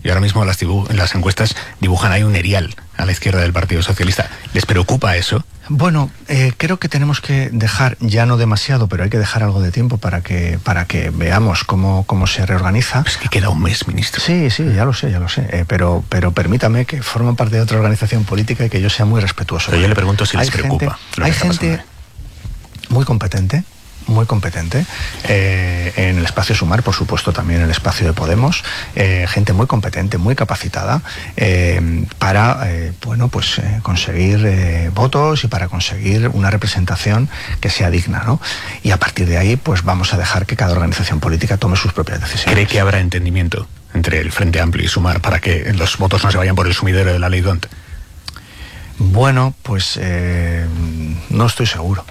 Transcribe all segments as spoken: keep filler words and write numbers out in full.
Y ahora mismo las, dibu- las encuestas dibujan ahí un erial a la izquierda del Partido Socialista. ¿Les preocupa eso? Bueno, eh, creo que tenemos que dejar, ya no demasiado, pero hay que dejar algo de tiempo para que para que veamos cómo, cómo se reorganiza. Es que queda un mes, ministro. Sí, sí, ya lo sé, ya lo sé. Eh, pero, pero permítame que forma parte de otra organización política y que yo sea muy respetuoso. Pero yo le pregunto si les hay preocupa. Gente, hay gente muy competente, muy competente, eh, en el espacio Sumar, por supuesto también en el espacio de Podemos, eh, gente muy competente, muy capacitada, eh, para, eh, bueno, pues eh, conseguir eh, votos y para conseguir una representación que sea digna, ¿no? Y a partir de ahí, pues vamos a dejar que cada organización política tome sus propias decisiones. ¿Cree que habrá entendimiento entre el Frente Amplio y Sumar para que los votos no se vayan por el sumidero de la ley D'Hondt? Bueno, pues eh, no estoy seguro.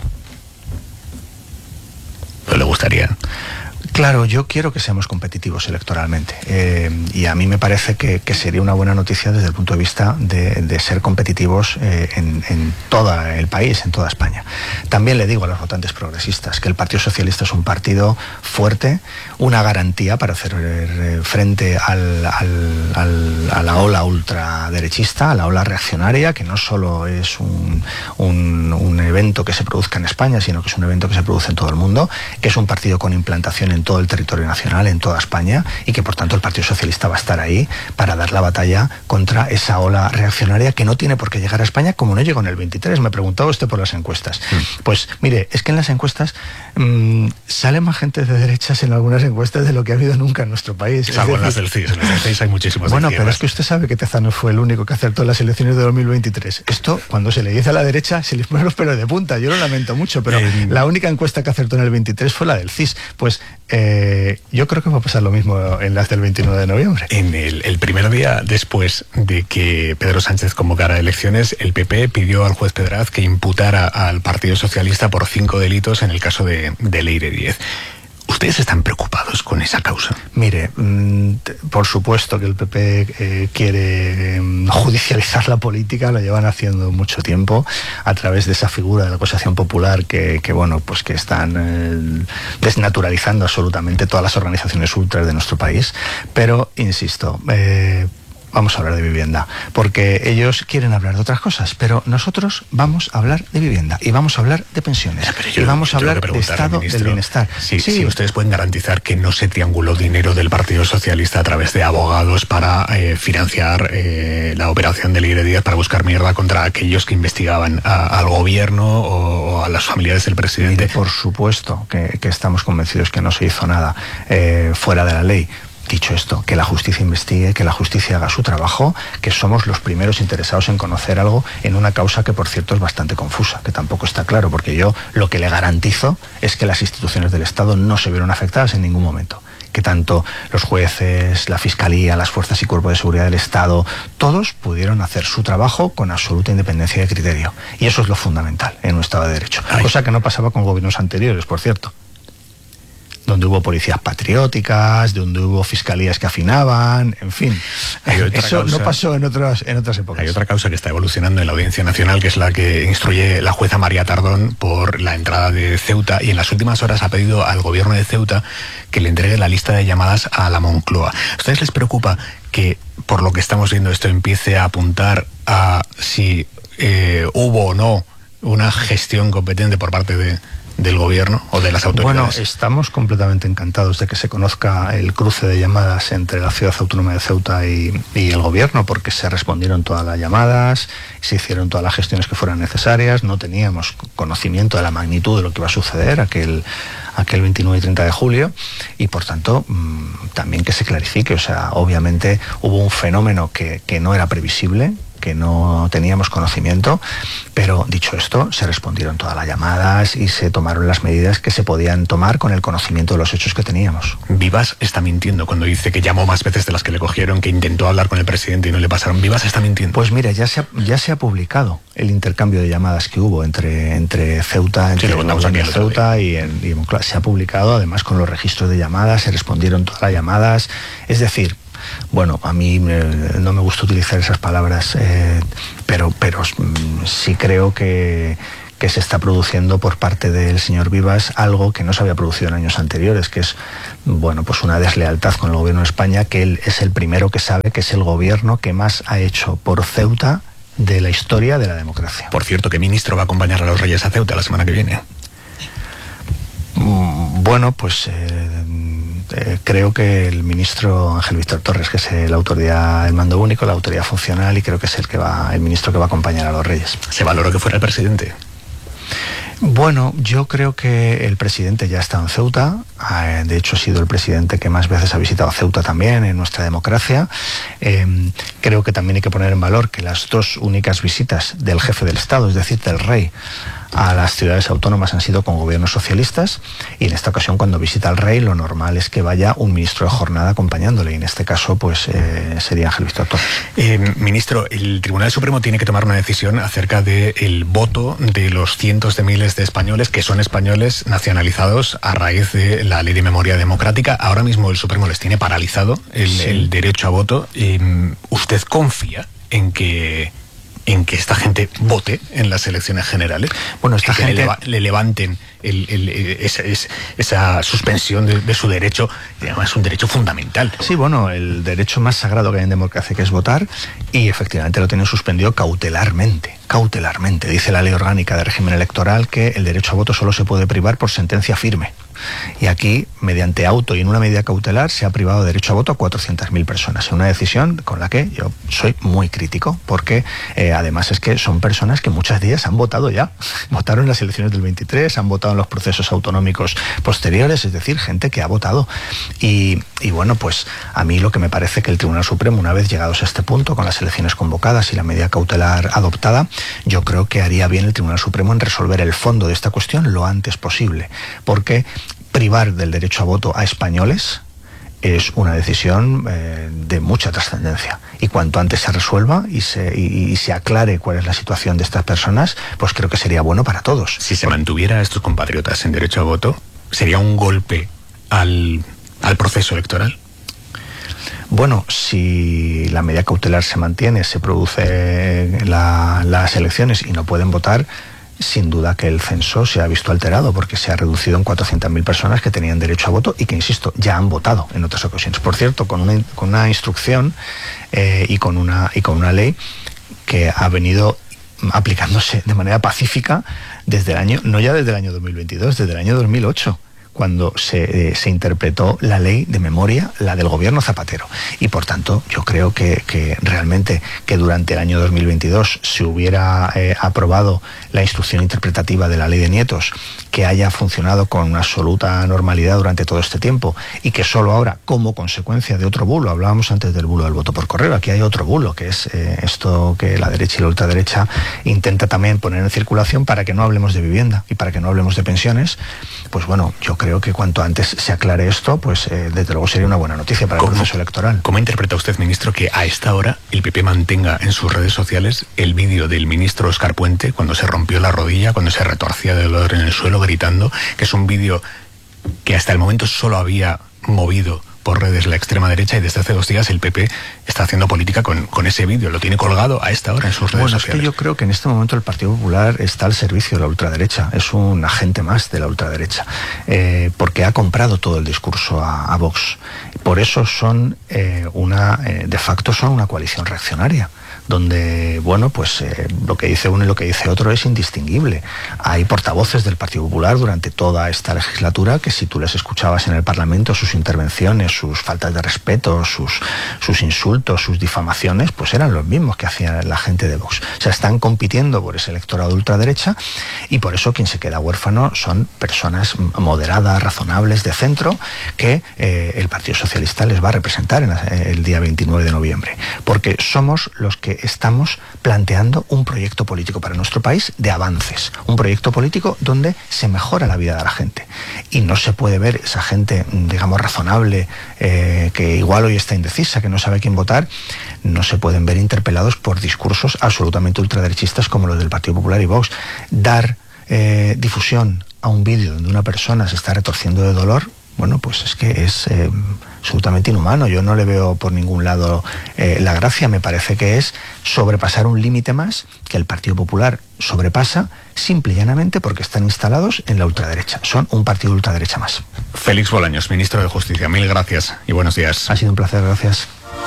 ¿Pero le gustaría? Claro, yo quiero que seamos competitivos electoralmente, eh, y a mí me parece que, que sería una buena noticia desde el punto de vista de, de ser competitivos eh, en, en todo el país, en toda España. También le digo a los votantes progresistas que el Partido Socialista es un partido fuerte, una garantía para hacer eh, frente al, al, al, a la ola ultraderechista, a la ola reaccionaria, que no solo es un, un, un evento que se produzca en España, sino que es un evento que se produce en todo el mundo, que es un partido con implantación en todo el territorio nacional, en toda España, y que por tanto el Partido Socialista va a estar ahí para dar la batalla contra esa ola reaccionaria que no tiene por qué llegar a España, como no llegó en el veintitrés. Me preguntaba usted por las encuestas. Mm. Pues mire, es que en las encuestas mmm, sale más gente de derechas en algunas encuestas de lo que ha habido nunca en nuestro país. Salvo en las del C I S, en las del C I S hay muchísimas. Bueno, pero es que usted sabe que Tezanos fue el único que acertó en las elecciones de dos mil veintitrés. Esto, cuando se le dice a la derecha, se les ponen los pelos de punta. Yo lo lamento mucho, pero eh, la única encuesta que acertó en el veintitrés fue la del C I S. Pues Eh, yo creo que va a pasar lo mismo en las del veintinueve de noviembre. En el, el primer día después de que Pedro Sánchez convocara elecciones, el P P pidió al juez Pedraz que imputara al Partido Socialista por cinco delitos en el caso de, de Leire Díez. ¿Ustedes están preocupados con esa causa? Mire, mmm, por supuesto que el P P eh, quiere eh, judicializar la política, lo llevan haciendo mucho tiempo a través de esa figura de la acusación popular que, que bueno, pues que están eh, desnaturalizando absolutamente todas las organizaciones ultras de nuestro país. Pero, insisto, eh, vamos a hablar de vivienda, porque ellos quieren hablar de otras cosas, pero nosotros vamos a hablar de vivienda y vamos a hablar de pensiones yo, y vamos a hablar de estado ministro, del bienestar. Sí, sí. Si ustedes pueden garantizar que no se trianguló dinero del Partido Socialista a través de abogados para eh, financiar eh, la operación de Leire Díez para buscar mierda contra aquellos que investigaban a, al gobierno o, o a las familiares del presidente. Mire, por supuesto que, que estamos convencidos que no se hizo nada eh, fuera de la ley. Dicho esto, que la justicia investigue, que la justicia haga su trabajo, que somos los primeros interesados en conocer algo en una causa que, por cierto, es bastante confusa, que tampoco está claro, porque yo lo que le garantizo es que las instituciones del Estado no se vieron afectadas en ningún momento. Que tanto los jueces, la Fiscalía, las fuerzas y cuerpos de seguridad del Estado, todos pudieron hacer su trabajo con absoluta independencia de criterio. Y eso es lo fundamental en un Estado de Derecho. Ay. Cosa que no pasaba con gobiernos anteriores, por cierto. Donde hubo policías patrióticas, donde hubo fiscalías que afinaban, en fin. Eso causa, no pasó en otras, en otras épocas. Hay otra causa que está evolucionando en la Audiencia Nacional, que es la que instruye la jueza María Tardón por la entrada de Ceuta, y en las últimas horas ha pedido al gobierno de Ceuta que le entregue la lista de llamadas a la Moncloa. ¿A ustedes les preocupa que, por lo que estamos viendo, esto empiece a apuntar a si eh, hubo o no una gestión competente por parte de... del gobierno o de las autoridades? Bueno, estamos completamente encantados de que se conozca el cruce de llamadas entre la Ciudad Autónoma de Ceuta y, y el gobierno, porque se respondieron todas las llamadas, se hicieron todas las gestiones que fueran necesarias, no teníamos conocimiento de la magnitud de lo que iba a suceder aquel, aquel veintinueve y treinta de julio, y por tanto mmm, también que se clarifique, o sea, obviamente hubo un fenómeno que, que no era previsible, que no teníamos conocimiento, pero dicho esto, se respondieron todas las llamadas y se tomaron las medidas que se podían tomar con el conocimiento de los hechos que teníamos. Vivas está mintiendo cuando dice que llamó más veces de las que le cogieron, que intentó hablar con el presidente y no le pasaron. Vivas está mintiendo. Pues mire, ya se ha, ya se ha publicado el intercambio de llamadas que hubo entre, entre Ceuta, entre sí, Ceuta y, en, y en, se ha publicado además con los registros de llamadas, se respondieron todas las llamadas, es decir, bueno, a mí eh, no me gusta utilizar esas palabras, eh, pero, pero mm, sí creo que, que se está produciendo por parte del señor Vivas, algo que no se había producido en años anteriores, que es, bueno, pues una deslealtad con el gobierno de España, que él es el primero que sabe que es el gobierno que más ha hecho por Ceuta de la historia de la democracia. Por cierto, ¿qué ministro va a acompañar a los Reyes a Ceuta la semana que viene? Bueno, pues eh, eh, creo que el ministro Ángel Víctor Torres, que es la autoridad, el mando único, la autoridad funcional, y creo que es el que va, el ministro que va a acompañar a los Reyes. ¿Se valoró que fuera el presidente? Bueno, yo creo que el presidente ya está en Ceuta. De hecho, ha sido el presidente que más veces ha visitado Ceuta también en nuestra democracia. Eh, creo que también hay que poner en valor que las dos únicas visitas del jefe del Estado, es decir, del rey, a las ciudades autónomas han sido con gobiernos socialistas, y en esta ocasión, cuando visita al rey, lo normal es que vaya un ministro de jornada acompañándole, y en este caso pues eh, sería Ángel Víctor Torres. Eh, ministro, el Tribunal Supremo tiene que tomar una decisión acerca del voto de los cientos de miles de españoles que son españoles nacionalizados a raíz de la Ley de Memoria Democrática. Ahora mismo el Supremo les tiene paralizado el, sí. el derecho a voto. Eh, ¿Usted confía en que en que esta gente vote en las elecciones generales? Bueno, esta que gente le, le levanten el, el, esa, esa suspensión de, de su derecho, además es un derecho fundamental. Sí, bueno, el derecho más sagrado que hay en democracia, que es votar, y efectivamente lo tienen suspendido cautelarmente. Cautelarmente. Dice la Ley Orgánica de Régimen Electoral que el derecho a voto solo se puede privar por sentencia firme. Y aquí, mediante auto y en una medida cautelar, se ha privado de derecho a voto a cuatrocientas mil personas. Es una decisión con la que yo soy muy crítico, porque eh, además es que son personas que muchas de ellas han votado ya. Votaron en las elecciones del veintitrés, han votado en los procesos autonómicos posteriores, es decir, gente que ha votado. Y, y bueno, pues a mí lo que me parece que el Tribunal Supremo, una vez llegados a este punto, con las elecciones convocadas y la medida cautelar adoptada, yo creo que haría bien el Tribunal Supremo en resolver el fondo de esta cuestión lo antes posible, porque privar del derecho a voto a españoles es una decisión eh, de mucha trascendencia, y cuanto antes se resuelva y se, y, y se aclare cuál es la situación de estas personas, pues creo que sería bueno para todos. Si se mantuviera a estos compatriotas en derecho a voto, ¿sería un golpe al, al proceso electoral? Bueno, si la medida cautelar se mantiene, se produce la, las elecciones y no pueden votar, sin duda que el censo se ha visto alterado, porque se ha reducido en cuatrocientas mil personas que tenían derecho a voto y que, insisto, ya han votado en otras ocasiones. Por cierto, con una, con una instrucción eh, y, con una, y con una ley que ha venido aplicándose de manera pacífica desde el año, no ya desde el año dos mil veintidós, desde el año dos mil ocho. Cuando se, eh, se interpretó la ley de memoria, la del gobierno Zapatero. Y por tanto, yo creo que, que realmente que durante el año dos mil veintidós se hubiera eh, aprobado la instrucción interpretativa de la ley de nietos, que haya funcionado con una absoluta normalidad durante todo este tiempo, y que solo ahora, como consecuencia de otro bulo, hablábamos antes del bulo del voto por correo, aquí hay otro bulo, que es eh, esto que la derecha y la ultraderecha intenta también poner en circulación para que no hablemos de vivienda y para que no hablemos de pensiones. Pues bueno, yo creo que cuanto antes se aclare esto, pues eh, desde luego sería una buena noticia para el proceso electoral. ¿Cómo interpreta usted, ministro, que a esta hora el P P mantenga en sus redes sociales el vídeo del ministro Óscar Puente cuando se rompió la rodilla, cuando se retorcía de dolor en el suelo gritando, que es un vídeo que hasta el momento solo había movido por redes la extrema derecha, y desde hace dos días el P P está haciendo política con, con ese vídeo, lo tiene colgado a esta hora en sus redes bueno, sociales? Es que yo creo que en este momento el Partido Popular está al servicio de la ultraderecha, es un agente más de la ultraderecha, eh, porque ha comprado todo el discurso a, a Vox. Por eso son eh, una, eh, de facto son una coalición reaccionaria, donde, bueno, pues eh, lo que dice uno y lo que dice otro es indistinguible. Hay portavoces del Partido Popular durante toda esta legislatura que, si tú les escuchabas en el Parlamento, sus intervenciones, sus faltas de respeto, sus, sus insultos, sus difamaciones, pues eran los mismos que hacía la gente de Vox. O sea, están compitiendo por ese electorado de ultraderecha, y por eso quien se queda huérfano son personas moderadas, razonables, de centro, que eh, el Partido Socialista les va a representar en la, el día veintinueve de noviembre, porque somos los que estamos planteando un proyecto político para nuestro país de avances, un proyecto político donde se mejora la vida de la gente, y no se puede ver esa gente, digamos, razonable, eh, que igual hoy está indecisa, que no sabe quién votar, no se pueden ver interpelados por discursos absolutamente ultraderechistas como los del Partido Popular y Vox. Dar eh, difusión a un vídeo donde una persona se está retorciendo de dolor bueno, pues es que es eh, absolutamente inhumano. Yo no le veo por ningún lado eh, la gracia. Me parece que es sobrepasar un límite más que el Partido Popular sobrepasa simple y llanamente porque están instalados en la ultraderecha. Son un partido de ultraderecha más. Félix Bolaños, ministro de Justicia, mil gracias y buenos días. Ha sido un placer, gracias.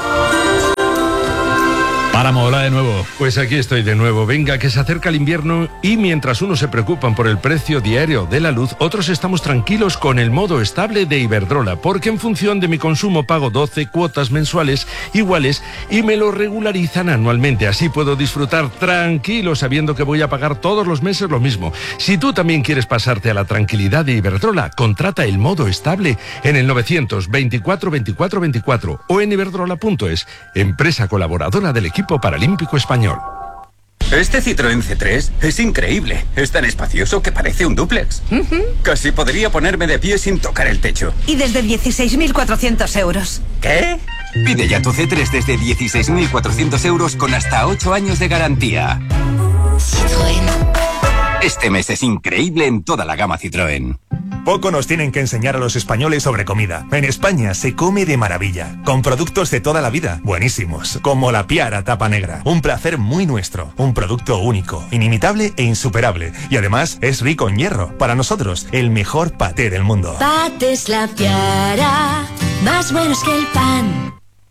Páramo, hola de nuevo. Pues aquí estoy de nuevo. Venga, que se acerca el invierno y mientras unos se preocupan por el precio diario de la luz, otros estamos tranquilos con el modo estable de Iberdrola, porque en función de mi consumo pago doce cuotas mensuales iguales y me lo regularizan anualmente. Así puedo disfrutar tranquilo sabiendo que voy a pagar todos los meses lo mismo. Si tú también quieres pasarte a la tranquilidad de Iberdrola, contrata el modo estable en el novecientos veinticuatro veinticuatro veinticuatro o en iberdrola punto es, empresa colaboradora del equipo paralímpico español. Este Citroën C tres es increíble. Es tan espacioso que parece un dúplex. Uh-huh. Casi podría ponerme de pie sin tocar el techo. Y desde dieciséis mil cuatrocientos euros. ¿Qué? Pide ya tu C tres desde dieciséis mil cuatrocientos euros con hasta ocho años de garantía. Citroën. Este mes es increíble en toda la gama Citroën. Poco nos tienen que enseñar a los españoles sobre comida. En España se come de maravilla, con productos de toda la vida, buenísimos, como la Piara tapa negra. Un placer muy nuestro, un producto único, inimitable e insuperable. Y además es rico en hierro. Para nosotros, el mejor paté del mundo. Patés La Piara, más buenos que el pan.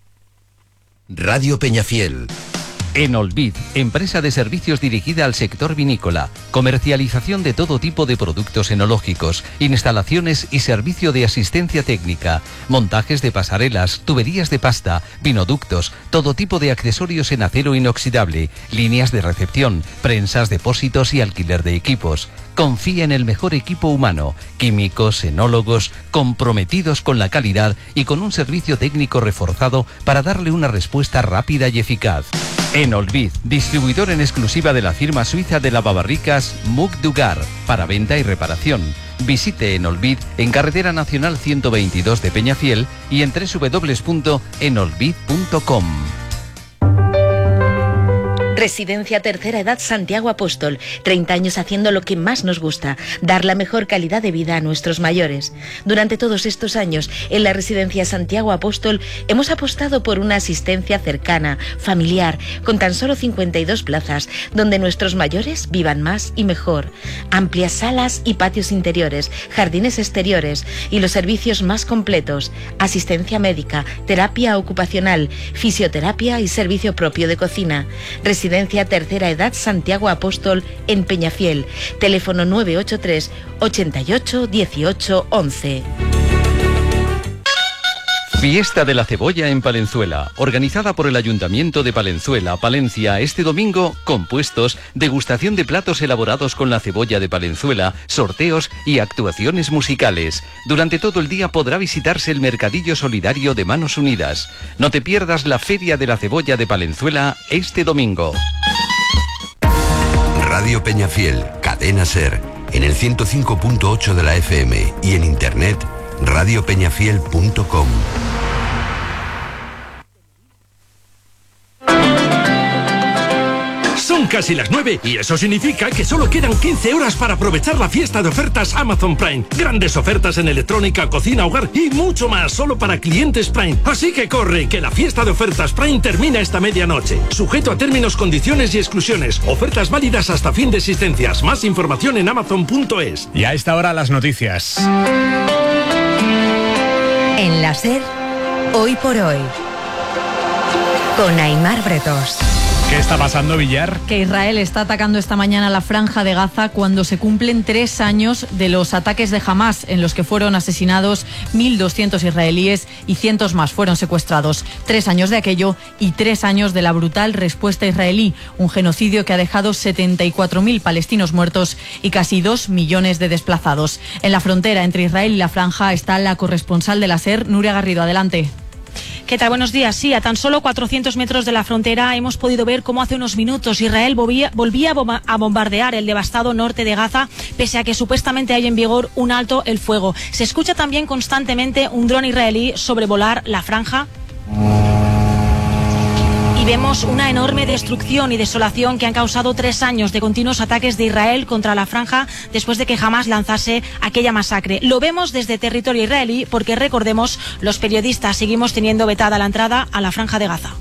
Radio Peñafiel. Enolvid, empresa de servicios dirigida al sector vinícola, comercialización de todo tipo de productos enológicos, instalaciones y servicio de asistencia técnica, montajes de pasarelas, tuberías de pasta, vinoductos, todo tipo de accesorios en acero inoxidable, líneas de recepción, prensas, depósitos y alquiler de equipos. Confía en el mejor equipo humano, químicos, enólogos, comprometidos con la calidad y con un servicio técnico reforzado para darle una respuesta rápida y eficaz. Enolvid, distribuidor en exclusiva de la firma suiza de lavabarricas Muc Dugar, para venta y reparación. Visite Enolvid en Carretera Nacional ciento veintidós de Peñafiel y en doble u doble u doble u punto enolvid punto com. Residencia Tercera Edad Santiago Apóstol. treinta años haciendo lo que más nos gusta, dar la mejor calidad de vida a nuestros mayores. Durante todos estos años, en la Residencia Santiago Apóstol, hemos apostado por una asistencia cercana, familiar, con tan solo cincuenta y dos plazas, donde nuestros mayores vivan más y mejor. Amplias salas y patios interiores, jardines exteriores y los servicios más completos. Asistencia médica, terapia ocupacional, fisioterapia y servicio propio de cocina. Residencia Tercera Edad Santiago Apóstol en Peñafiel. Teléfono nueve ocho tres, ochenta y ocho, dieciocho, once. Fiesta de la Cebolla en Palenzuela, organizada por el Ayuntamiento de Palenzuela, Palencia, este domingo, compuestos, degustación de platos elaborados con la cebolla de Palenzuela, sorteos y actuaciones musicales. Durante todo el día podrá visitarse el Mercadillo Solidario de Manos Unidas. No te pierdas la Feria de la Cebolla de Palenzuela este domingo. Radio Peñafiel, Cadena Ser, en el ciento cinco punto ocho de la F M y en internet radio peñafiel punto com. Son casi las nueve y eso significa que solo quedan quince horas para aprovechar la fiesta de ofertas Amazon Prime. Grandes ofertas en electrónica, cocina, hogar y mucho más solo para clientes Prime. Así que corre, que la fiesta de ofertas Prime termina esta medianoche. Sujeto a términos, condiciones y exclusiones. Ofertas válidas hasta fin de existencias. Más información en amazon punto es. Y a esta hora las noticias. En la SER, hoy por hoy, con Aimar Bretos. ¿Qué está pasando, Villar? Que Israel está atacando esta mañana la Franja de Gaza cuando se cumplen tres años de los ataques de Hamas, en los que fueron asesinados mil doscientos israelíes y cientos más fueron secuestrados. Tres años de aquello y tres años de la brutal respuesta israelí, un genocidio que ha dejado setenta y cuatro mil palestinos muertos y casi dos millones de desplazados. En la frontera entre Israel y la Franja está la corresponsal de la SER, Nuria Garrido. Adelante. ¿Qué tal? Buenos días. Sí, a tan solo cuatrocientos metros de la frontera hemos podido ver cómo hace unos minutos Israel volvía, volvía a bombardear el devastado norte de Gaza, pese a que supuestamente hay en vigor un alto el fuego. Se escucha también constantemente un dron israelí sobrevolar la franja. Y vemos una enorme destrucción y desolación que han causado tres años de continuos ataques de Israel contra la franja después de que Hamás lanzase aquella masacre. Lo vemos desde territorio israelí porque, recordemos, los periodistas seguimos teniendo vetada la entrada a la franja de Gaza.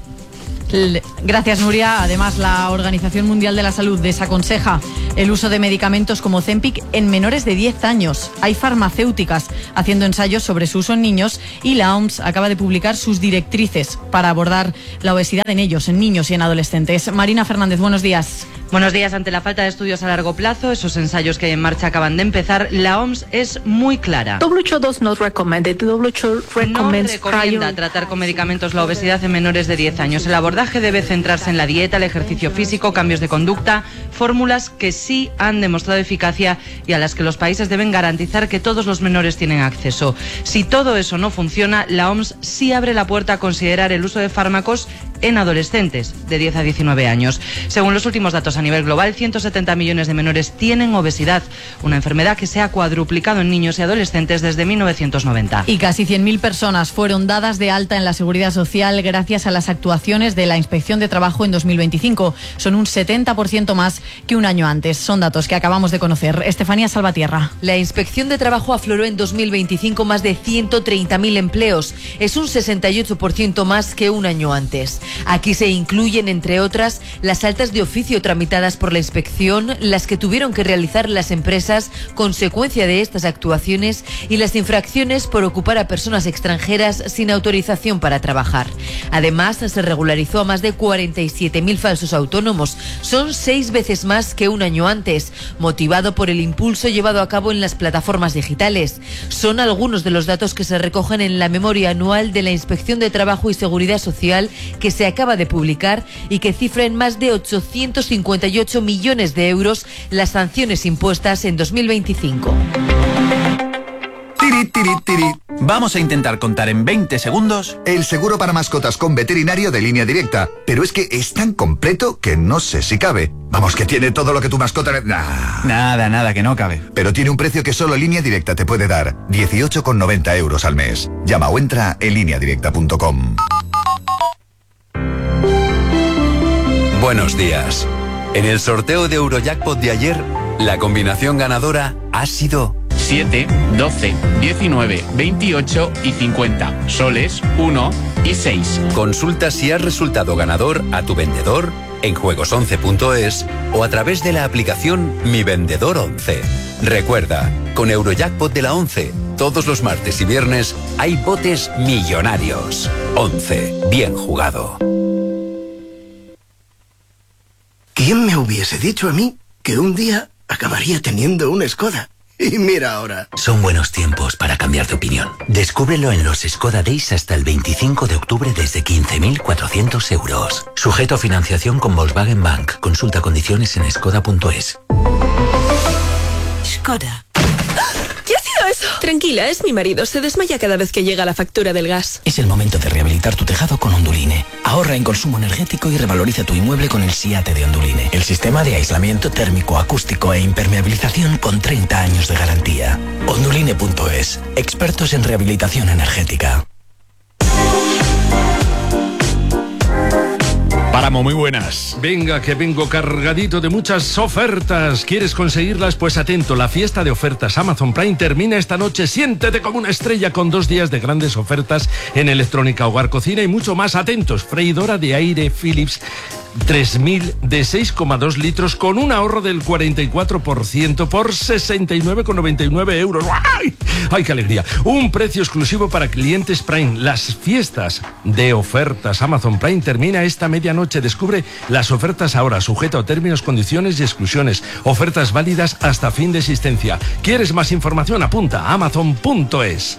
Gracias, Nuria. Además, la Organización Mundial de la Salud desaconseja el uso de medicamentos como Ozempic en menores de diez años. Hay farmacéuticas haciendo ensayos sobre su uso en niños y la O M S acaba de publicar sus directrices para abordar la obesidad en ellos, en niños y en adolescentes. Marina Fernández, buenos días. Buenos días. Ante la falta de estudios a largo plazo, esos ensayos que hay en marcha acaban de empezar, la O M S es muy clara. W H O does not recommend it. W H O recommends no recomienda prior... tratar con medicamentos la obesidad en menores de diez años. El abordaje debe centrarse en la dieta, el ejercicio físico, cambios de conducta, fórmulas que sí han demostrado eficacia y a las que los países deben garantizar que todos los menores tienen acceso. Si todo eso no funciona, la O M S sí abre la puerta a considerar el uso de fármacos en adolescentes de diez a diecinueve años. Según los últimos datos a nivel global, ciento setenta millones de menores tienen obesidad, una enfermedad que se ha cuadruplicado en niños y adolescentes desde mil novecientos noventa. Y casi cien mil personas fueron dadas de alta en la Seguridad Social gracias a las actuaciones de la Inspección de Trabajo en dos mil veinticinco. Son un setenta por ciento más que un año antes. Son datos que acabamos de conocer. Estefanía Salvatierra. La Inspección de Trabajo afloró en dos mil veinticinco más de ciento treinta mil empleos. Es un sesenta y ocho por ciento más que un año antes. Aquí se incluyen, entre otras, las altas de oficio tramitadas por la inspección, las que tuvieron que realizar las empresas consecuencia de estas actuaciones y las infracciones por ocupar a personas extranjeras sin autorización para trabajar. Además, se regularizó a más de cuarenta y siete mil falsos autónomos. Son seis veces más que un año antes, motivado por el impulso llevado a cabo en las plataformas digitales. Son algunos de los datos que se recogen en la memoria anual de la Inspección de Trabajo y Seguridad Social que se acaba de publicar y que cifra en más de ochocientos cincuenta y ocho millones de euros las sanciones impuestas en dos mil veinticinco. Tiri, tiri, tiri. Vamos a intentar contar en veinte segundos el seguro para mascotas con veterinario de Línea Directa. Pero es que es tan completo que no sé si cabe. Vamos, que tiene todo lo que tu mascota... Nah. Nada, nada, que no cabe. Pero tiene un precio que solo Línea Directa te puede dar. dieciocho con noventa euros al mes. Llama o entra en línea directa punto com. Buenos días. En el sorteo de Eurojackpot de ayer, la combinación ganadora ha sido siete, doce, diecinueve, veintiocho y cincuenta. Soles, uno y seis. Consulta si has resultado ganador a tu vendedor en juegos once punto es o a través de la aplicación Mi Vendedor once. Recuerda, con Eurojackpot de la once, todos los martes y viernes hay botes millonarios. once. Bien jugado. ¿Quién me hubiese dicho a mí que un día acabaría teniendo una Skoda? Y mira ahora. Son buenos tiempos para cambiar de opinión. Descúbrelo en los Skoda Days hasta el veinticinco de octubre desde quince mil cuatrocientos euros. Sujeto a financiación con Volkswagen Bank. Consulta condiciones en skoda punto es. Skoda. ¿Qué ha sido eso? Tranquila, es mi marido. Se desmaya cada vez que llega la factura del gas. Es el momento de rehabilitar tu tejado con Onduline. Ahorra en consumo energético y revaloriza tu inmueble con el SIATE de Onduline. El sistema de aislamiento térmico, acústico e impermeabilización con treinta años de garantía. Onduline punto es. Expertos en rehabilitación energética. Páramo, muy buenas. Venga, que vengo cargadito de muchas ofertas. ¿Quieres conseguirlas? Pues atento, la fiesta de ofertas Amazon Prime termina esta noche. Siéntete como una estrella con dos días de grandes ofertas en electrónica, hogar, cocina y mucho más. Atentos, freidora de aire Philips tres mil de seis coma dos litros con un ahorro del cuarenta y cuatro por ciento por sesenta y nueve con noventa y nueve euros. ¡Ay! ¡Ay, qué alegría! Un precio exclusivo para clientes Prime. Las fiestas de ofertas Amazon Prime termina esta medianoche. Descubre las ofertas ahora, sujeto a términos, condiciones y exclusiones. Ofertas válidas hasta fin de existencia. ¿Quieres más información? Apunta a amazon punto es.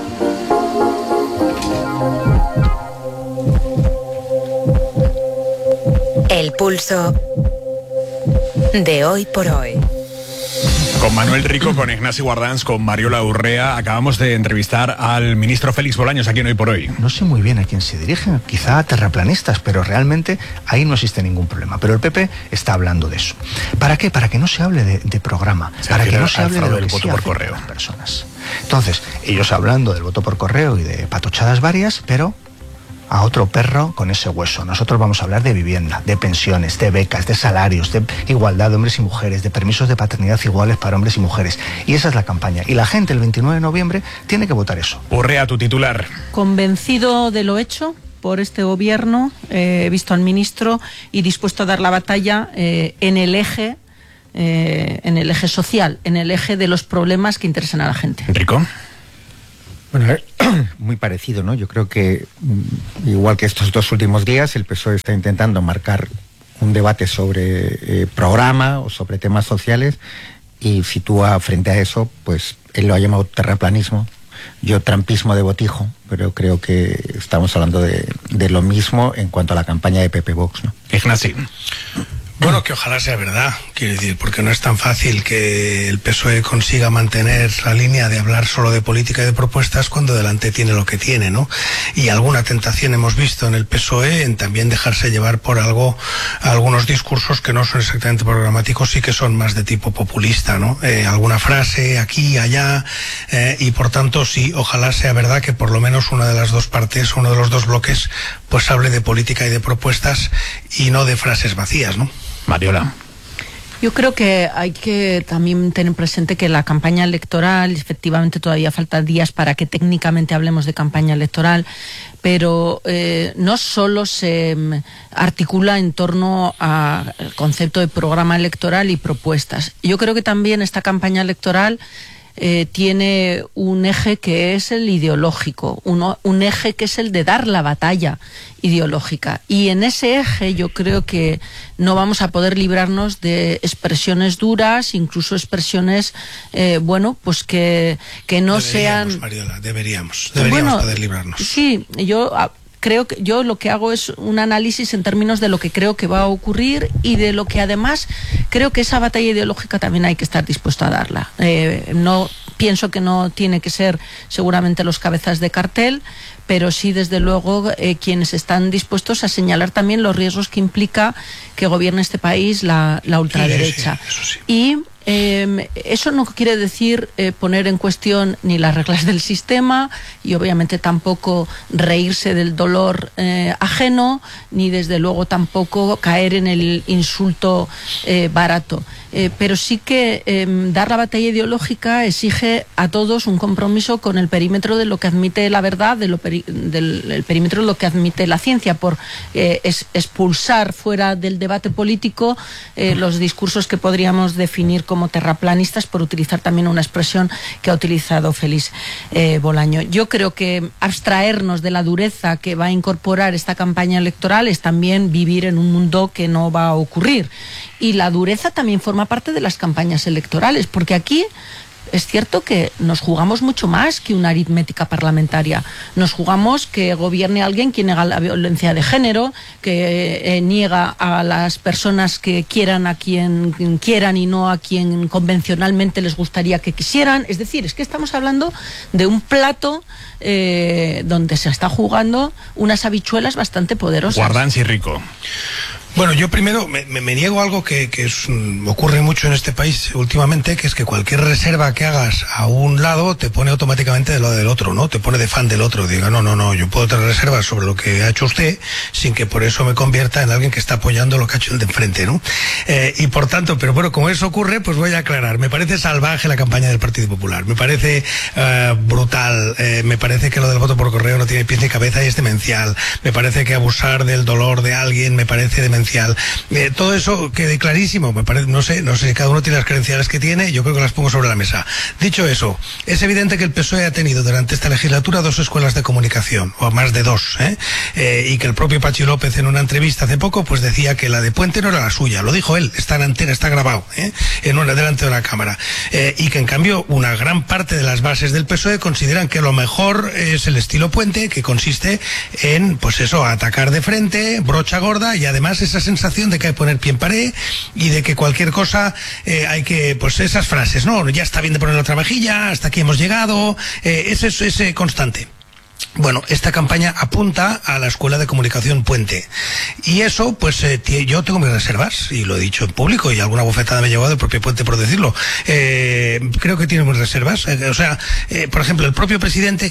El pulso de hoy por hoy. Con Manuel Rico, con Ignacio Guardans, con Mariola Urrea, acabamos de entrevistar al ministro Félix Bolaños aquí en Hoy por Hoy. No sé muy bien a quién se dirigen, quizá a terraplanistas, pero realmente ahí no existe ningún problema. Pero el P P está hablando de eso. ¿Para qué? Para que no se hable de, de programa, se para que no se hable de lo del que voto sí por afecta correo. a las personas. Entonces, ellos hablando del voto por correo y de patochadas varias, pero a otro perro con ese hueso. Nosotros vamos a hablar de vivienda, de pensiones, de becas, de salarios, de igualdad de hombres y mujeres, de permisos de paternidad iguales para hombres y mujeres. Y esa es la campaña. Y la gente el veintinueve de noviembre tiene que votar eso. Urrea, tu titular. Convencido de lo hecho por este gobierno, eh, he visto al ministro y dispuesto a dar la batalla eh, en el eje eh, en el eje social, en el eje de los problemas que interesan a la gente. Enrico. Bueno, a ver, muy parecido, ¿no? Yo creo que, igual que estos dos últimos días, el P S O E está intentando marcar un debate sobre eh, programa o sobre temas sociales y sitúa frente a eso, pues él lo ha llamado terraplanismo, yo trampismo de botijo, pero creo que estamos hablando de, de lo mismo en cuanto a la campaña de P P Vox, ¿no? Ignacio. Bueno, que ojalá sea verdad, quiero decir, porque no es tan fácil que el P S O E consiga mantener la línea de hablar solo de política y de propuestas cuando delante tiene lo que tiene, ¿no? Y alguna tentación hemos visto en el P S O E en también dejarse llevar por algo, algunos discursos que no son exactamente programáticos y que son más de tipo populista, ¿no? Eh, alguna frase aquí, allá, eh, y por tanto sí, ojalá sea verdad que por lo menos una de las dos partes, uno de los dos bloques, pues hable de política y de propuestas y no de frases vacías, ¿no? Mariola. Yo creo que hay que también tener presente que la campaña electoral, efectivamente todavía faltan días para que técnicamente hablemos de campaña electoral, pero eh, no solo se articula en torno al concepto de programa electoral y propuestas. Yo creo que también esta campaña electoral Eh, tiene un eje que es el ideológico, uno, un eje que es el de dar la batalla ideológica. Y en ese eje yo creo que no vamos a poder librarnos de expresiones duras, incluso expresiones, eh, bueno, pues que, que no deberíamos, sean... Mariola, deberíamos, deberíamos bueno, poder librarnos. Sí, yo... Creo que yo lo que hago es un análisis en términos de lo que creo que va a ocurrir y de lo que además creo que esa batalla ideológica también hay que estar dispuesto a darla. Eh, no pienso que no tiene que ser seguramente los cabezas de cartel, pero sí desde luego eh, quienes están dispuestos a señalar también los riesgos que implica que gobierne este país la, la ultraderecha. Sí, sí, eso sí. Y Eh, eso no quiere decir eh, poner en cuestión ni las reglas del sistema y obviamente tampoco reírse del dolor eh, ajeno, ni desde luego tampoco caer en el insulto eh, barato. Eh, pero sí que eh, dar la batalla ideológica exige a todos un compromiso con el perímetro de lo que admite la verdad, de lo peri del el perímetro de lo que admite la ciencia, por eh, es, expulsar fuera del debate político eh, los discursos que podríamos definir como terraplanistas, por utilizar también una expresión que ha utilizado Félix eh, Bolaño. Yo creo que abstraernos de la dureza que va a incorporar esta campaña electoral es también vivir en un mundo que no va a ocurrir. Y la dureza también forma parte de las campañas electorales, porque aquí es cierto que nos jugamos mucho más que una aritmética parlamentaria. Nos jugamos que gobierne alguien que niega la violencia de género, que eh, niega a las personas que quieran a quien quieran y no a quien convencionalmente les gustaría que quisieran. Es decir, es que estamos hablando de un plato eh, donde se está jugando unas habichuelas bastante poderosas. Guardans y Rico. Bueno, yo primero me, me, me niego a algo que, que es, um, ocurre mucho en este país últimamente, que es que cualquier reserva que hagas a un lado te pone automáticamente del lado del otro, ¿no? Te pone de fan del otro. Diga, no, no, no, yo puedo tener reservas sobre lo que ha hecho usted sin que por eso me convierta en alguien que está apoyando lo que ha hecho el de enfrente, ¿no? Eh, y por tanto, pero bueno, como eso ocurre, pues voy a aclarar. Me parece salvaje la campaña del Partido Popular. Me parece uh, brutal. Eh, me parece que lo del voto por correo no tiene pies ni cabeza y es demencial. Me parece que abusar del dolor de alguien me parece demencial. Eh, todo eso quede clarísimo, me parece, no sé, no sé si cada uno tiene las credenciales que tiene, yo creo que las pongo sobre la mesa. Dicho eso, es evidente que el P S O E ha tenido durante esta legislatura dos escuelas de comunicación, o más de dos, ¿eh? Eh, y que el propio Pachi López en una entrevista hace poco pues decía que la de Puente no era la suya, lo dijo él, está en antena, está grabado, ¿eh? en una, delante de la cámara, eh, y que en cambio una gran parte de las bases del P S O E consideran que lo mejor es el estilo Puente, que consiste en, pues eso, atacar de frente, brocha gorda, y además esa sensación de que hay que poner pie en pared y de que cualquier cosa eh, hay que, pues esas frases, no, ya está bien de poner otra vajilla, hasta aquí hemos llegado, eh, ese es ese constante. Bueno, esta campaña apunta a la Escuela de Comunicación Puente. Y eso, pues eh, yo tengo mis reservas, y lo he dicho en público, y alguna bofetada me ha llevado del propio Puente por decirlo. Eh, creo que tiene mis reservas. Eh, o sea, eh, por ejemplo, el propio presidente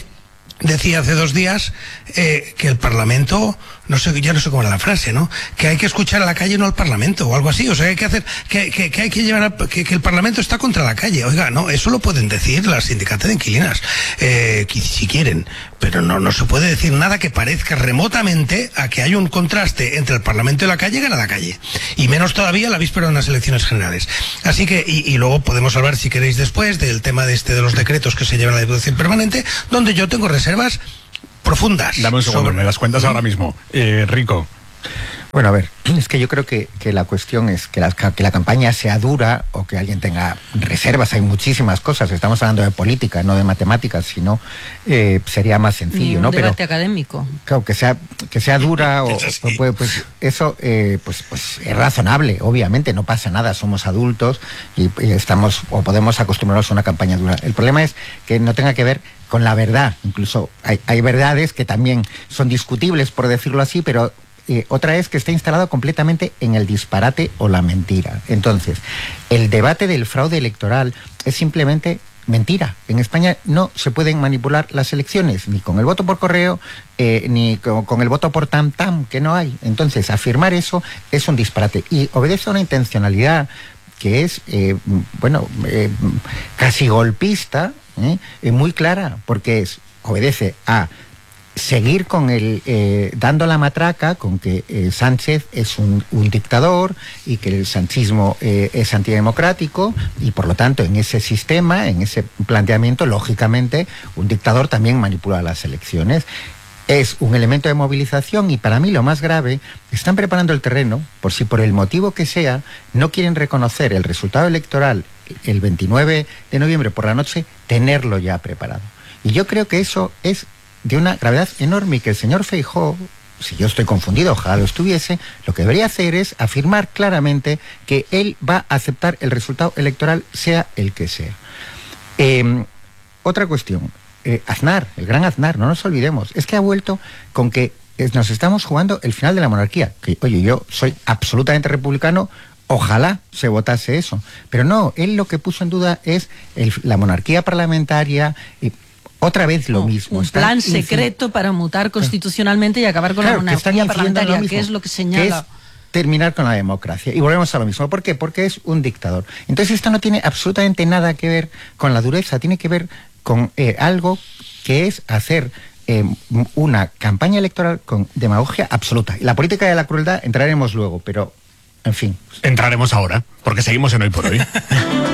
decía hace dos días eh, que el Parlamento, no sé, ya no sé cómo era la frase, ¿no? Que hay que escuchar a la calle, no al Parlamento, o algo así. O sea, hay que hacer, que, que, que hay que llevar, a, que, que el Parlamento está contra la calle. Oiga, no, eso lo pueden decir las sindicatos de inquilinas, eh, si quieren, pero no, no se puede decir nada que parezca remotamente a que hay un contraste entre el Parlamento y la calle, gana la calle. Y menos todavía la víspera de unas elecciones generales. Así que, y, y luego podemos hablar, si queréis, después del tema de este de los decretos que se llevan a la Diputación Permanente, donde yo tengo reservas profundas. Dame un segundo, sobre... me las cuentas ahora mismo. Eh, Rico. Bueno, a ver, es que yo creo que, que la cuestión es que la, que la campaña sea dura o que alguien tenga reservas. Hay muchísimas cosas. Estamos hablando de política, no de matemáticas, sino eh, sería más sencillo, Ni un ¿no? debate Pero académico. Claro, que sea que sea dura o pues, pues eso eh, pues pues es razonable. Obviamente no pasa nada. Somos adultos y, y estamos o podemos acostumbrarnos a una campaña dura. El problema es que no tenga que ver con la verdad. Incluso hay, hay verdades que también son discutibles, por decirlo así, pero Eh, otra es que está instalado completamente en el disparate o la mentira. Entonces, el debate del fraude electoral es simplemente mentira. En España no se pueden manipular las elecciones, ni con el voto por correo, eh, ni con, con el voto por tam-tam, que no hay. Entonces, afirmar eso es un disparate y obedece a una intencionalidad que es, eh, bueno, eh, casi golpista, eh, eh, muy clara, porque es, obedece a seguir con el eh, dando la matraca con que eh, Sánchez es un, un dictador y que el sanchismo eh, es antidemocrático y por lo tanto en ese sistema, en ese planteamiento, lógicamente un dictador también manipula las elecciones. Es un elemento de movilización y para mí lo más grave, están preparando el terreno por si por el motivo que sea no quieren reconocer el resultado electoral el veintinueve de noviembre por la noche, tenerlo ya preparado. Y yo creo que eso es de una gravedad enorme y que el señor Feijóo, si yo estoy confundido, ojalá lo estuviese, lo que debería hacer es afirmar claramente que él va a aceptar el resultado electoral, sea el que sea. Eh, otra cuestión, eh, Aznar, el gran Aznar, no nos olvidemos, es que ha vuelto con que nos estamos jugando el final de la monarquía, que oye, yo soy absolutamente republicano, ojalá se votase eso, pero no, él lo que puso en duda es el, la monarquía parlamentaria y otra vez lo mismo. Un plan incin... secreto para mutar constitucionalmente y acabar con claro, la monarquía parlamentaria, que es lo que señala. Que es terminar con la democracia. Y volvemos a lo mismo. ¿Por qué? Porque es un dictador. Entonces esto no tiene absolutamente nada que ver con la dureza, tiene que ver con eh, algo que es hacer eh, una campaña electoral con demagogia absoluta. Y la política de la crueldad entraremos luego, pero, en fin. Entraremos ahora, porque seguimos en Hoy por Hoy.